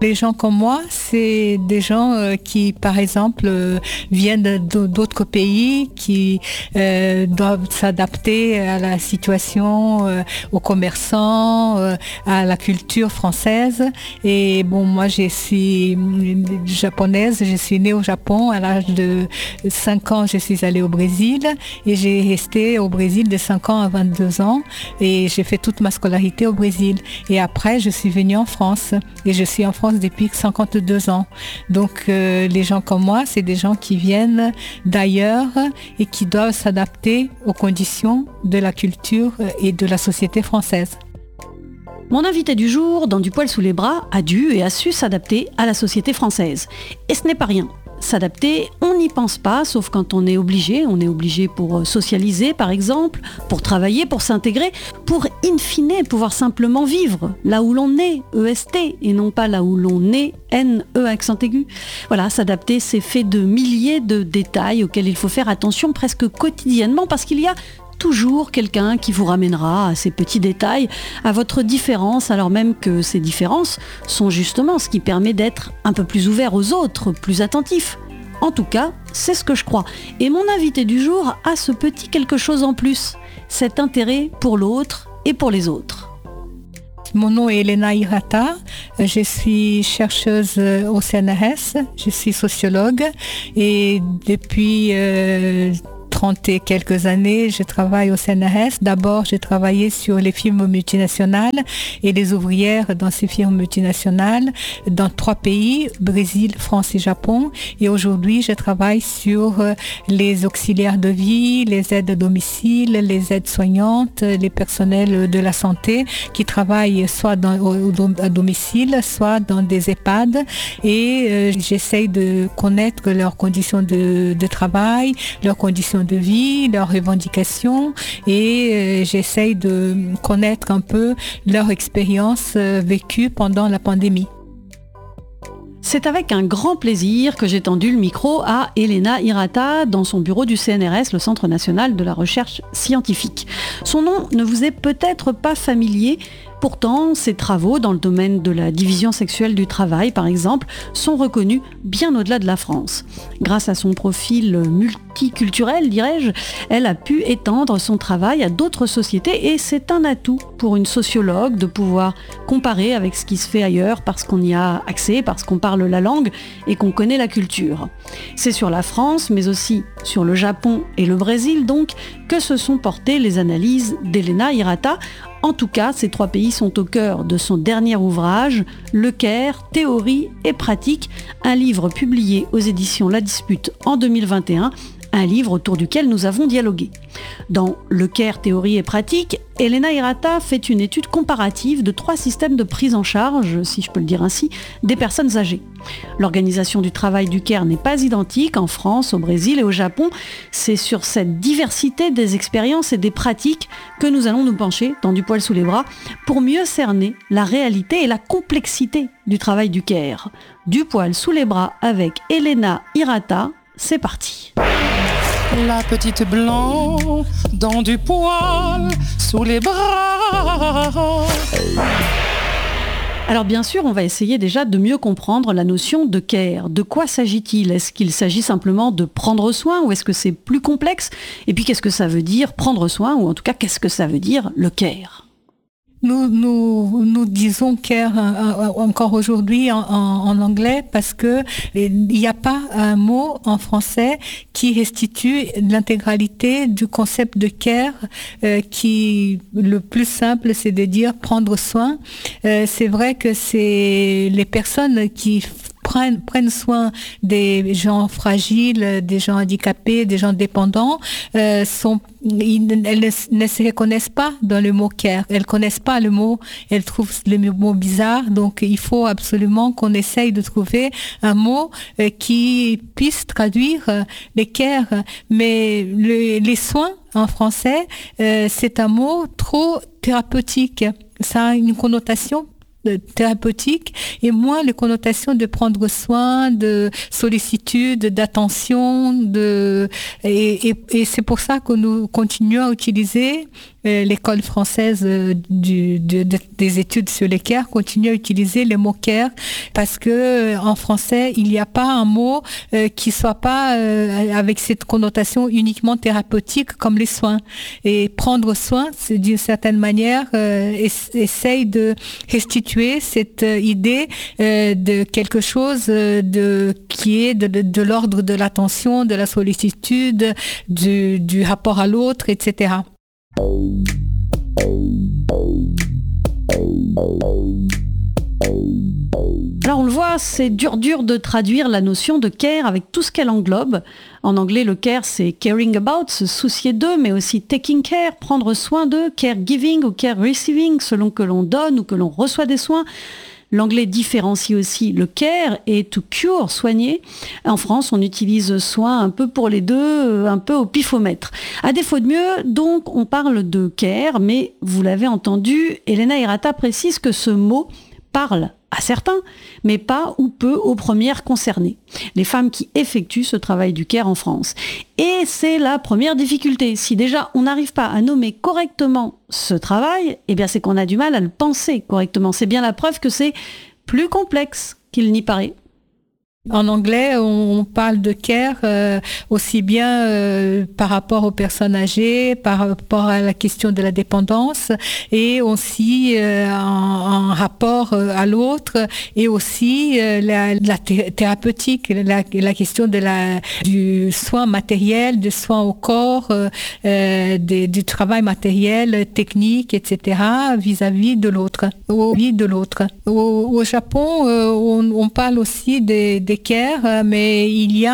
les gens comme moi, c'est des gens qui, par exemple, viennent d'autres pays, qui doivent s'adapter à la situation, aux commerçants, à la culture française. Et bon, moi, je suis japonaise, je suis née au Japon. À l'âge de 5 ans, je suis allée au Brésil et j'ai resté au Brésil de 5 ans à 22 ans et j'ai fait toute ma scolarité au Brésil. Et après, je suis venue en France et je suis en France depuis 52 ans. Donc, les gens comme moi, c'est des gens qui viennent d'ailleurs et qui doivent s'adapter aux conditions de la culture et de la société française. Mon invité du jour, dans Du poil sous les bras, a dû et a su s'adapter à la société française. Et ce n'est pas rien. S'adapter, on n'y pense pas, sauf quand on est obligé. On est obligé pour socialiser, par exemple, pour travailler, pour s'intégrer, pour, in fine, pouvoir simplement vivre là où l'on est, EST, et non pas là où l'on est, N-E accent aigu. Voilà, s'adapter, c'est fait de milliers de détails auxquels il faut faire attention presque quotidiennement, parce qu'il y a toujours quelqu'un qui vous ramènera à ces petits détails, à votre différence, alors même que ces différences sont justement ce qui permet d'être un peu plus ouvert aux autres, plus attentif. En tout cas, c'est ce que je crois. Et mon invité du jour a ce petit quelque chose en plus, cet intérêt pour l'autre et pour les autres. Mon nom est Elena Hirata, je suis chercheuse au CNRS, je suis sociologue et depuis 30 et quelques années, je travaille au CNRS. D'abord, j'ai travaillé sur les firmes multinationales et les ouvrières dans ces firmes multinationales dans 3 pays, Brésil, France et Japon. Et aujourd'hui, je travaille sur les auxiliaires de vie, les aides à domicile, les aides soignantes, les personnels de la santé qui travaillent soit à domicile, soit dans des EHPAD. Et j'essaye de connaître leurs conditions de travail, leurs conditions de vie, leurs revendications et j'essaye de connaître un peu leur expérience vécue pendant la pandémie. C'est avec un grand plaisir que j'ai tendu le micro à Elena Hirata dans son bureau du CNRS, le Centre national de la recherche scientifique. Son nom ne vous est peut-être pas familier. Pourtant, ses travaux dans le domaine de la division sexuelle du travail, par exemple, sont reconnus bien au-delà de la France. Grâce à son profil multiculturel, dirais-je, elle a pu étendre son travail à d'autres sociétés et c'est un atout pour une sociologue de pouvoir comparer avec ce qui se fait ailleurs parce qu'on y a accès, parce qu'on parle la langue et qu'on connaît la culture. C'est sur la France, mais aussi sur le Japon et le Brésil, donc, que se sont portées les analyses d'Elena Hirata. En tout cas, ces 3 pays sont au cœur de son dernier ouvrage, Le Caire, théorie et pratique, un livre publié aux éditions La Dispute en 2021, un livre autour duquel nous avons dialogué. Dans Le Caire, théorie et pratique, Elena Hirata fait une étude comparative de 3 systèmes de prise en charge, si je peux le dire ainsi, des personnes âgées. L'organisation du travail du Caire n'est pas identique en France, au Brésil et au Japon. C'est sur cette diversité des expériences et des pratiques que nous allons nous pencher dans Du poil sous les bras pour mieux cerner la réalité et la complexité du travail du Caire. Du poil sous les bras avec Elena Hirata, c'est parti. La petite blanc dans du poil sous les bras. Alors bien sûr, on va essayer déjà de mieux comprendre la notion de care. De quoi s'agit-il ? Est-ce qu'il s'agit simplement de prendre soin ou est-ce que c'est plus complexe ? Et puis qu'est-ce que ça veut dire prendre soin ou en tout cas qu'est-ce que ça veut dire le care ? Nous disons care encore aujourd'hui en anglais parce que il n'y a pas un mot en français qui restitue l'intégralité du concept de care qui le plus simple c'est de dire prendre soin. C'est vrai que c'est les personnes qui prennent soin des gens fragiles, des gens handicapés, des gens dépendants, elles ne se reconnaissent pas dans le mot care. Elles connaissent pas le mot, elles trouvent le mot bizarre. Donc, il faut absolument qu'on essaye de trouver un mot qui puisse traduire les care. Mais les soins, en français, c'est un mot trop thérapeutique. Ça a une connotation thérapeutique et moins les connotations de prendre soin, de sollicitude, d'attention, et c'est pour ça que nous continuons à utiliser l'école française des études sur les care continue à utiliser le mot care parce que en français, il n'y a pas un mot qui soit pas avec cette connotation uniquement thérapeutique comme les soins. Et prendre soin, c'est d'une certaine manière essaye de restituer cette idée de quelque chose qui est de l'ordre de l'attention, de la sollicitude, du rapport à l'autre, etc. Alors on le voit, c'est dur de traduire la notion de care avec tout ce qu'elle englobe. En anglais, le care, c'est caring about, se soucier d'eux, mais aussi taking care, prendre soin d'eux, caregiving ou care receiving, selon que l'on donne ou que l'on reçoit des soins. L'anglais différencie aussi le care et to cure, soigner. En France, on utilise soin un peu pour les deux, un peu au pifomètre. À défaut de mieux, donc, on parle de care, mais vous l'avez entendu, Elena Hirata précise que ce mot parle à certains, mais pas ou peu aux premières concernées, les femmes qui effectuent ce travail du care en France. Et c'est la première difficulté. Si déjà on n'arrive pas à nommer correctement ce travail, eh bien c'est qu'on a du mal à le penser correctement. C'est bien la preuve que c'est plus complexe qu'il n'y paraît. En anglais, on parle de care aussi bien par rapport aux personnes âgées, par rapport à la question de la dépendance et aussi en rapport à l'autre et aussi la thérapeutique, la question du soin matériel, du soin au corps, du travail matériel, technique, etc. vis-à-vis de l'autre. Au Japon, on parle aussi des care, mais il y a